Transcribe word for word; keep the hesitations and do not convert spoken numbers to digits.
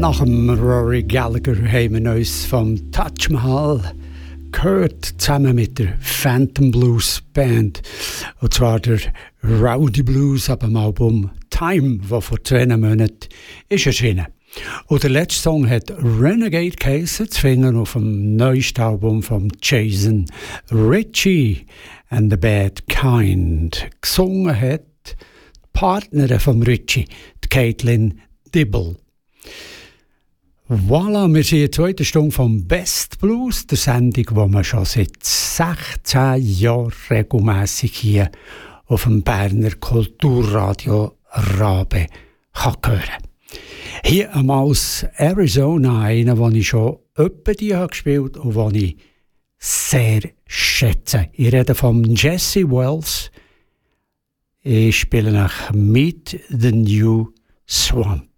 Nach dem Rory Gallagher haben wir uns vom Taj Mahal gehört, zusammen mit der Phantom Blues Band. Und zwar der Rowdy Blues ab dem Album Time, das vor zwei Monaten ist erschienen. Und der letzte Song hat Renegade Case zu finden auf dem neuesten Album von Jason Ritchie and the Bad Kind. Gesungen hat die Partnerin von Ritchie, die Caitlin Dibble. Voilà, wir sind in der zweiten Stunde vom Best Blues, der Sendung, die man schon seit sechzehn Jahren regelmässig hier auf dem Berner Kulturradio Rabe kann hören. Hier einmal aus Arizona, einer, den ich schon öppe die habe gespielt und den ich sehr schätze. Ich rede von Jesse Wells. Ich spiele nach Meet the New Swamp.